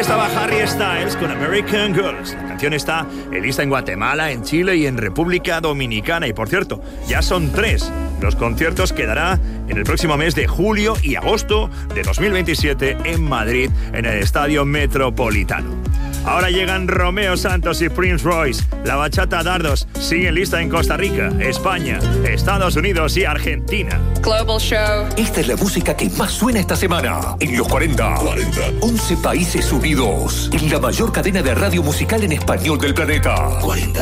estaba Harry Styles con American Girls. La canción está lista en Guatemala, en Chile y en República Dominicana. Y por cierto, ya son 3 los conciertos que dará en el próximo mes de julio y agosto de 2027 en Madrid, en el Estadio Metropolitano. Ahora llegan Romeo Santos y Prince Royce. La bachata Dardos sigue lista en Costa Rica, España, Estados Unidos y Argentina. Global Show. Esta es la música que más suena esta semana. En los 40. 11 países unidos. En la mayor cadena de radio musical en español del planeta. 40.